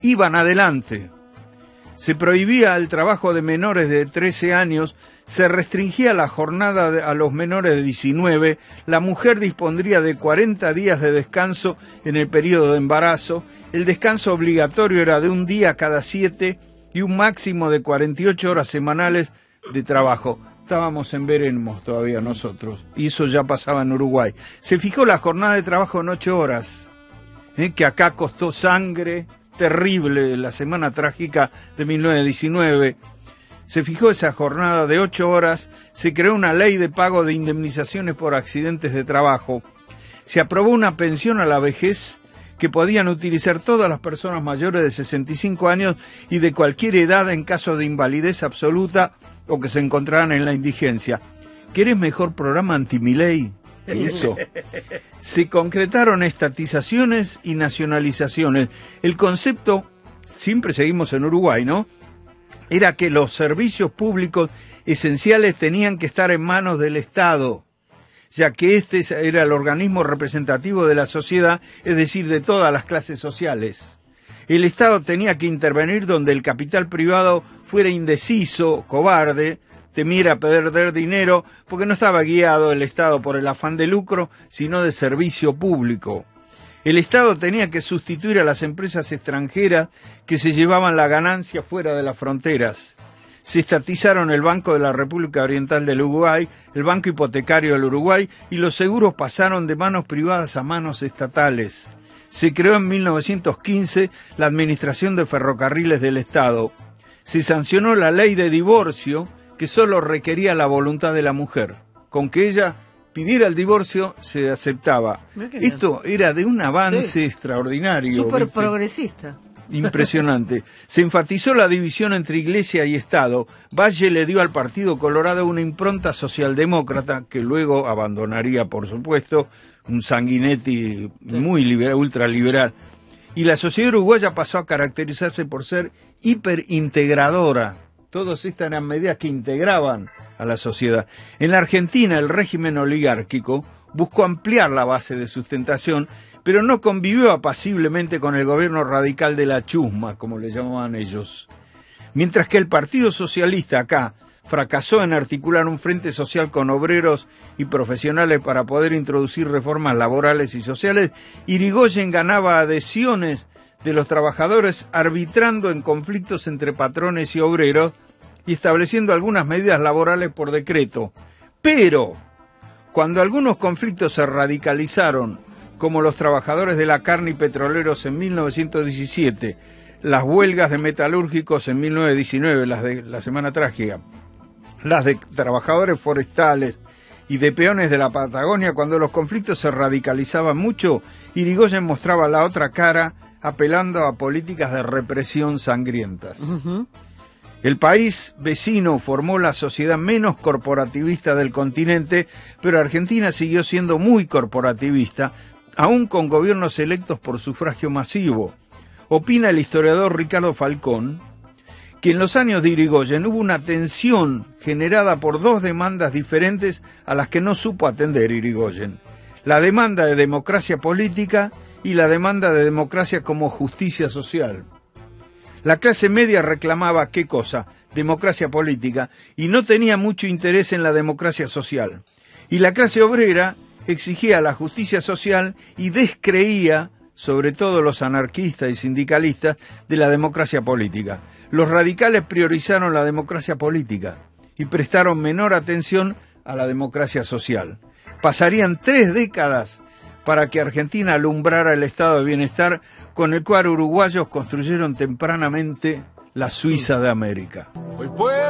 iban adelante. Se prohibía el trabajo de menores de 13 años, se restringía la jornada a los menores de 19, la mujer dispondría de 40 días de descanso en el periodo de embarazo, el descanso obligatorio era de un día cada 7 y un máximo de 48 horas semanales de trabajo. Estábamos en veremos todavía nosotros, y eso ya pasaba en Uruguay. Se fijó la jornada de trabajo en 8 horas, que acá costó sangre terrible, la semana trágica de 1919. Se fijó esa jornada de 8 horas, se creó una ley de pago de indemnizaciones por accidentes de trabajo, se aprobó una pensión a la vejez que podían utilizar todas las personas mayores de 65 años y de cualquier edad en caso de invalidez absoluta o que se encontraran en la indigencia. ¿Querés mejor programa anti-Milei? Y eso. Se concretaron estatizaciones y nacionalizaciones. El concepto, siempre seguimos en Uruguay, ¿no?, era que los servicios públicos esenciales tenían que estar en manos del Estado, ya que este era el organismo representativo de la sociedad, es decir, de todas las clases sociales. El Estado tenía que intervenir donde el capital privado fuera indeciso, cobarde, temiera perder dinero, porque no estaba guiado el Estado por el afán de lucro, sino de servicio público. El Estado tenía que sustituir a las empresas extranjeras que se llevaban la ganancia fuera de las fronteras. Se estatizaron el Banco de la República Oriental del Uruguay, el Banco Hipotecario del Uruguay, y los seguros pasaron de manos privadas a manos estatales. Se creó en 1915 la Administración de Ferrocarriles del Estado. Se sancionó la ley de divorcio, que solo requería la voluntad de la mujer. Con que ella pidiera el divorcio, se aceptaba. Esto era de un avance extraordinario. Súper progresista. Impresionante. Se enfatizó la división entre Iglesia y Estado. Valle le dio al Partido Colorado una impronta socialdemócrata, que luego abandonaría, por supuesto, un Sanguinetti muy liberal, ultraliberal. Y la sociedad uruguaya pasó a caracterizarse por ser hiperintegradora. Todas estas eran medidas que integraban a la sociedad. En la Argentina, el régimen oligárquico buscó ampliar la base de sustentación, pero no convivió apaciblemente con el gobierno radical de la chusma, como le llamaban ellos. Mientras que el Partido Socialista acá fracasó en articular un frente social con obreros y profesionales para poder introducir reformas laborales y sociales, Irigoyen ganaba adhesiones de los trabajadores arbitrando en conflictos entre patrones y obreros y estableciendo algunas medidas laborales por decreto. Pero, cuando algunos conflictos se radicalizaron, como los trabajadores de la carne y petroleros en 1917, las huelgas de metalúrgicos en 1919, las de la Semana Trágica, las de trabajadores forestales y de peones de la Patagonia, cuando los conflictos se radicalizaban mucho, Irigoyen mostraba la otra cara, apelando a políticas de represión sangrientas. El país vecino formó la sociedad menos corporativista del continente, pero Argentina siguió siendo muy corporativista, aún con gobiernos electos por sufragio masivo. Opina el historiador Ricardo Falcón que en los años de Irigoyen hubo una tensión generada por dos demandas diferentes a las que no supo atender Irigoyen: la demanda de democracia política y la demanda de democracia como justicia social. La clase media reclamaba, ¿qué cosa? Democracia política, y no tenía mucho interés en la democracia social. Y la clase obrera exigía la justicia social y descreía, sobre todo los anarquistas y sindicalistas, de la democracia política. Los radicales priorizaron la democracia política y prestaron menor atención a la democracia social. Pasarían 3 décadas para que Argentina alumbrara el estado de bienestar con el cual uruguayos construyeron tempranamente la Suiza de América.